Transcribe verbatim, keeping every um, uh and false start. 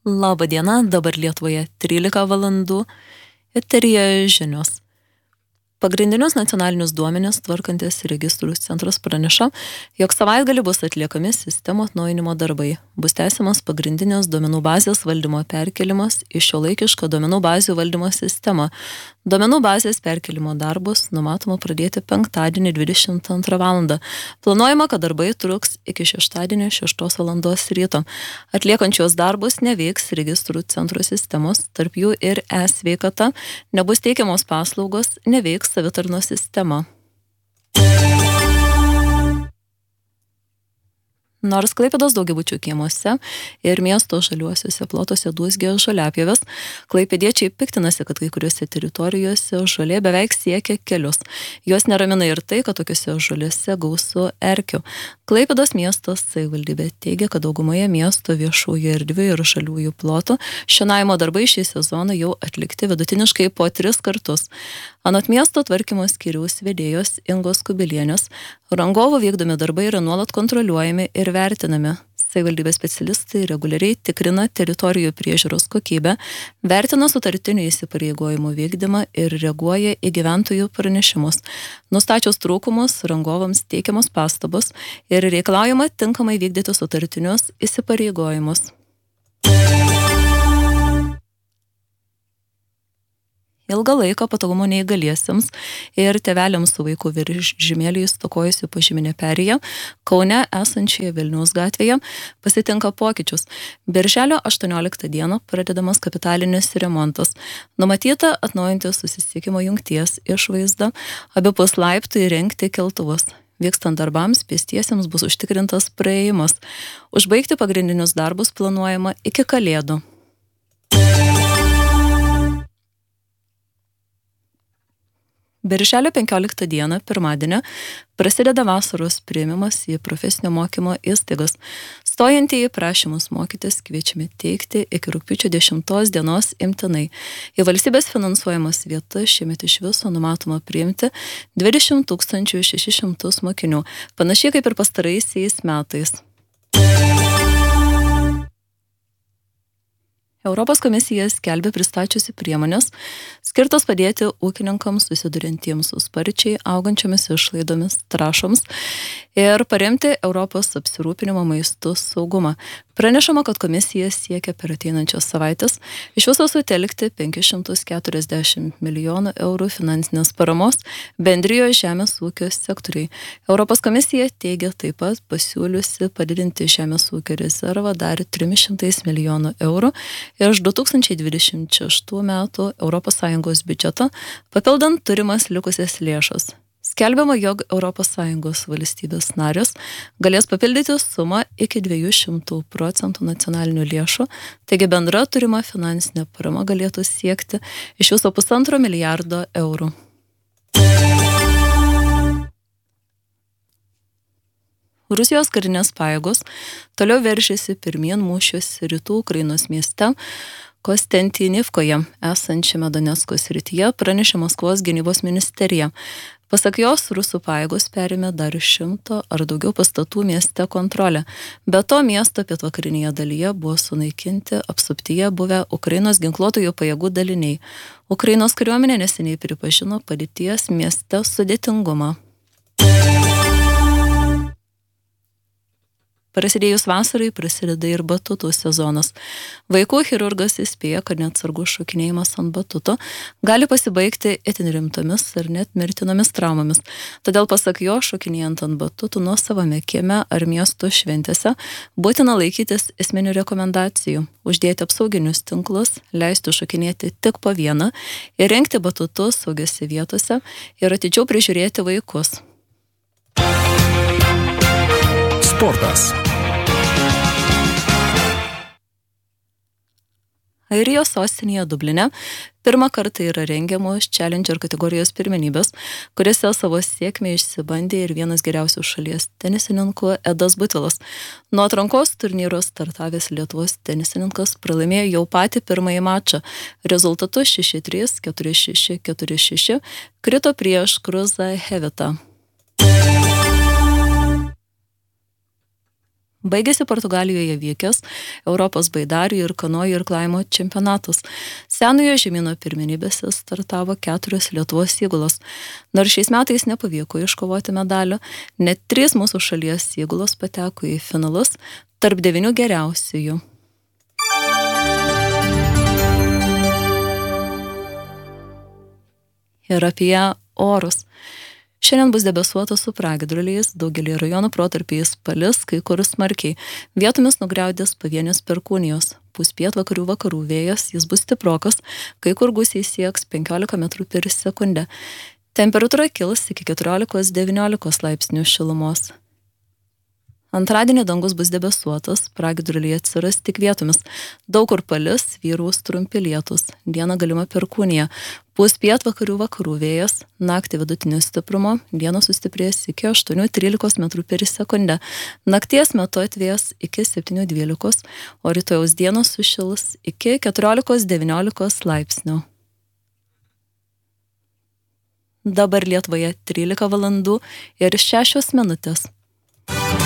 Labą dieną, dabar Lietuvoje trylika valandų, eteryje žinios. Pagrindinius nacionalinius duomenis tvarkantis registrų centras praneša, jog savaitgalį bus atliekami sistemų atnaujinimo darbai. Bus tęsiamas pagrindinės duomenų bazės valdymo perkelimas į šiuolaikišką duomenų bazių valdymo sistemą. Duomenų bazės perkelimo darbus numatoma pradėti penktadienį dvidešimt antrą valandą. Planuojama, kad darbai truks iki šeštadienį šeštos valandos ryto. Atliekančios darbus neveiks registrų centro sistemos, tarp jų ir e-sveikata, nebus teikiamos paslaugos, neveiks savitarnos sistema. Nors Klaipėdos daugiabučių kiemuose ir miesto žaliuosiuose plotuose dūzgia žoliapjovės, klaipėdiečiai piktinasi, kad kai kuriuose teritorijose žolė beveik siekia kelius. Juos neramina ir tai, kad tokiuose žolėse gausu erkių. Klaipėdos miestos savivaldybė teigia, kad daugumoje miesto viešųjų erdvių ir žaliųjų plotų šienavimo darbai šį sezoną jau atlikti vidutiniškai po tris kartus. Anot miesto tvarkymo skyriaus vedėjos Ingos Kubilienės, rangovų vykdomi darbai yra nuolat kontroliuojami ir vertinami. Savivaldybės specialistai reguliariai tikrina teritorijų priežiūros kokybę, vertina sutartinių įsipareigojimų vykdymą ir reaguoja į gyventojų pranešimus. Nustačius trūkumus, rangovams teikiamos pastabos ir reikalaujama tinkamai vykdyti sutartinius įsipareigojimus. Ilgą laiką patogumo neįgaliesiems ir tėveliams su vaikų vežimėliu stokojusių požeminė perėja Kaune esančioje Vilniaus gatvėje pasitinka pokyčius. Birželio aštuonioliktą dieną pradedamas kapitalinis remontas. Numatyta atnaujinti susisiekimo jungties išvaizdą, abipus laiptų įrengti keltuvus. Vykstant darbams, pėstiesiems bus užtikrintas praėjimas. Užbaigti pagrindinius darbus planuojama iki Kalėdų. Birželio penkioliktą dieną, pirmadienį, prasideda vasaros priėmimas į profesinio mokymo įstaigas. Stojantieji prašymus mokytis kviečiami teikti iki rugpjūčio dešimtos dienos imtinai. Į valstybės finansuojamas vietas šiemet iš viso numatoma priimti dvidešimt tūkstančių šešis šimtus mokinių, panašiai kaip ir pastaraisiais metais. Europos komisija skelbia pristačiusi priemonės, skirtos padėti ūkininkams susiduriantiems su sparčiai augančiomis išlaidomis trąšoms ir paremti Europos apsirūpinimo maistu saugumą. Pranešama, kad komisija siekia per ateinančias savaitės iš viso sutelkti penkis šimtus keturiasdešimt milijonų eurų finansinės paramos bendrijos žemės ūkio sektoriai. Europos komisija teigia taip pat pasiūliusi padidinti žemės ūkio rezervą dar trimis šimtais milijonų eurų iš du tūkstančiai dvidešimt šeštų metų Europos Sąjungos biudžeto, papildant turimas likusias lėšas. Skelbiama, jog Europos Sąjungos valstybės narės galės papildyti sumą iki dviejų šimtų procentų nacionalinių lėšų, taigi bendra turima finansinė parama galėtų siekti iš viso pusantro milijardo eurų. Rusijos karinės pajėgos toliau veržėsi pirmyn mūšiuose rytų Ukrainos mieste Kostentinivkoje, esančiame Donecko srityje, pranešė Maskvos gynybos ministerija. Pasak jos, rusų pajėgos perėmė dar šimto ar daugiau pastatų mieste kontrolę. Be to, miesto pietvakarinėje dalyje buvo sunaikinti apsuptyje buvę Ukrainos ginkluotojų pajėgų daliniai. Ukrainos kariuomenė neseniai pripažino padėties mieste sudėtingumą. Prasidėjus vasarai prasideda ir batutų sezonas. Vaikų chirurgas įspėja, kad neatsargus šokinėjimas ant batuto gali pasibaigti itin rimtomis ar net mirtinomis traumomis. Todėl pasak jo, šokinėjant ant batutų nuosavame kieme ar miesto šventėse būtina laikytis esminių rekomendacijų. Uždėti apsauginius tinklus, leisti šokinėti tik po vieną, įrengti batutus saugiose vietose ir atidžiau prižiūrėti vaikus. Sportas. Airijos sostinėje Dubline pirmą kartą yra rengiamos Challenger kategorijos pirmenybės, kuriuose savo sėkmę išsibandė ir vienas geriausių šalies tenisininkų Edas Butvilas. Nuo atrankos turnyro startavęs Lietuvos tenisininkas pralaimėjo jau patį pirmąjį mačą. Rezultatu šeši trys, keturi šeši, keturi šeši krito prieš Kruzą Hevitą. Baigėsi Portugalijoje vykęs Europos baidarių ir kanojų ir klaimo čempionatas. Senojo žemyno pirmenybėse startavo keturios Lietuvos įgulos. Nors šiais metais nepavyko iškovoti medalio, net trys mūsų šalies įgulos pateko į finalus tarp devynių geriausiųjų. Ir apie orus. Šiandien bus debesuota su pragiedruliais, daugelį rajonų protarpiais palis, kai kur smarkiai. Vietomis nugriaudės pavienės perkūnijos. Pūs pietvakarių vakarų vėjas, jis bus stiprokas, kai kur gūsiai sieks penkiolika metrų per sekundę. Temperatūra kils iki keturiolikos devyniolikos laipsnių šilumos. Antradienį dangus bus debesuotas, pragiedruliai atsiras tik vietomis. Daug kur palis, vyraus trumpi lietūs, dieną galima perkūnija. Pūs pietvakarių vakarų vėjas, naktį vidutinio stiprumo, dieną sustiprės iki aštuonių trylikos metrų per sekundę. Nakties metu atvės iki septynių dvylikos, o rytojaus dienos sušils iki keturiolikos devyniolikos laipsnių. Dabar Lietuvoje trylika valandų ir šešios minutės.